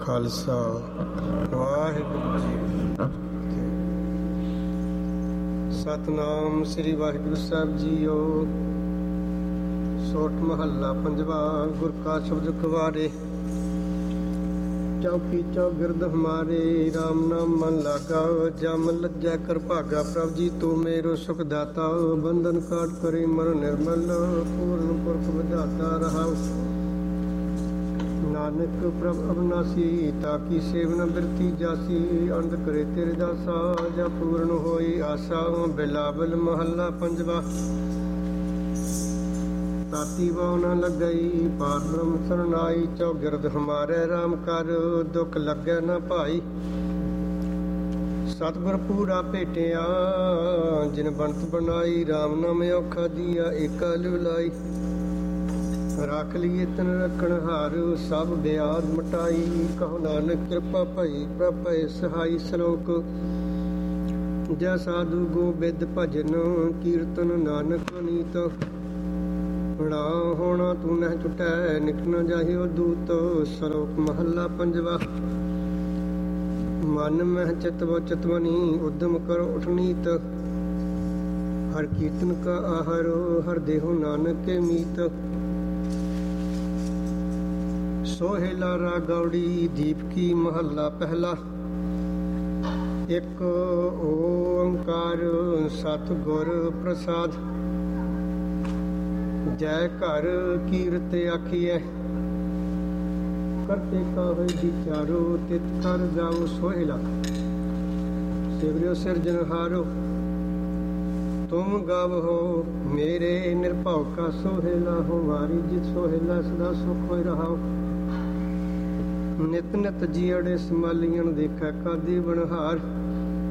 ਖਾਲਸਾ ਵਾਹਿਗੁਰੂ ਜੀ ਕੀ ਫਤਿਹ। ਸਤਿਨਾਮ ਸ੍ਰੀ ਵਾਹਿਗੁਰੂ ਸਾਹਿਬ JIO. ਸੋਠ ਮਹੱਲਾ ਪੰਜਵਾ। ਗੁਰ ਕਾ ਸ਼ਬਦ ਗਵਾਰੇ ਚੌਕੀ ਚੌਗਿਰਦ ਹਮਾਰੇ। ਰਾਮ ਨਾਮ ਮਨ ਲਾਗਾ ਜਮ ਲੱਜੈ ਕਰ ਭਾਗਾ। ਪ੍ਰਭ ਜੀ ਤੂੰ ਮੇਰੋ ਸੁਖ ਦਾਤਾ। ਬੰਧਨ ਕਾਟ ਕਰੇ ਮਨ ਨਿਰਮਲ। ਪੂਰਨ ਪੁਰਖ ਵਿਧਾਤਾ ਰਹਾਉ। ਨਾਨਕ ਪ੍ਰਭ ਅਬਨਾਸੀ ਤਾਕੀ ਸੇਵਨ ਬਿਰਤੀ ਜਾਸੀ। ਅੰਧ ਕਰੇ ਤੇਰੇ ਦਾਸਾ ਜਾਂ ਪੂਰਨ ਹੋਈ ਆਸਾ। ਬਿਲਾਵਲ ਮਹੱਲਾ ਪੰਜਵਾ। ਤਾਤੀ ਵਾਹ ਨ ਲੱਗਈ ਪਾਰ ਬ੍ਰਹਮ ਸਰਨਾਈ। ਚੌਗਿਰਦ ਹਮਾਰੇ ਰਾਮ ਕਰ ਦੁੱਖ ਲੱਗੈ ਨ ਭਾਈ। ਸਤਿਗੁਰ ਪੂਰਾ ਭੇਟਿਆ ਜਿਨ ਬੰਤ ਬਣਾਈ। ਰਾਮ ਨਾਮ ਔਖਾ ਦੀਆ ਏਕਾ ਲੁਲਾਈ। ਰੱਖ ਲਈਏ ਤਨ ਰੱਖਣ ਹਾਰ ਸਭ ਬਿਆਦ ਮਟਾਈ। ਕਹੋ ਨਾਨਕ ਕਿਰਪਾ ਭਈ ਪ੍ਰਭ ਭੈ ਸਹਾਈ। ਸ਼ਲੋਕ ਜੈ ਸਾਧੂ ਗੋਬਿੰਦ ਭਜਨ ਕੀਰਤਨ ਨਾਨਕ ਨੀਤ। ਬਣਾ ਹੋਣਾ ਤੂੰ ਨਹਿ ਛੁਟੈ ਨਿਕ ਨ ਜਾਹਿਓ ਦੂਤ। ਸ਼ਲੋਕ ਮਹੱਲਾ ਪੰਜਵਾ। ਮਨ ਮਹਿ ਚਿਤਵ ਚਿਤਵਨੀ ਉਦਮ ਕਰੋ ਉਠਨੀਤ। ਹਰ ਕੀਰਤਨ ਕਾ ਆਹਾਰੋ ਹਰ ਦੇਹੋ ਨਾਨਕ ਕੇ ਮੀਤ। ਸੋਹਿਲਾ ਰਾਗ ਗੌੜੀ ਦੀਪਕੀ ਮਹੱਲਾ ਪਹਿਲਾ। ਇੱਕ ਓੰਕਾਰ ਸਤਿਗੁਰ ਪ੍ਰਸਾਦ। ਜੈ ਘਰ ਕੀਰਤ ਆਖੀਐ ਕਰਤੇ ਕਾ ਹੋਇ ਵਿਚਾਰੋ। ਤਿਤ ਕਰ ਜਾਓ ਸੋਹਿਲਾ ਸਿਵਰਿਓ ਸਿਰਜਨਹਾਰੋ। ਤੁਮ ਗਾਵਹੋ ਮੇਰੇ ਨਿਰਭਉ ਕਾ ਸੋਹਿਲਾ। ਹੋ ਵਾਰੀ ਜਿਤ ਸੋਹਿਲਾ ਸਦਾ ਸੁਖ ਹੋਇ ਰਹਾਓ। ਨਿਤ ਨਿਤ ਜੀਅੜੇ ਸਮਾਲੀਆਂ ਦੇਖੈ ਕਾਦੀ ਬਣਹਾਰ।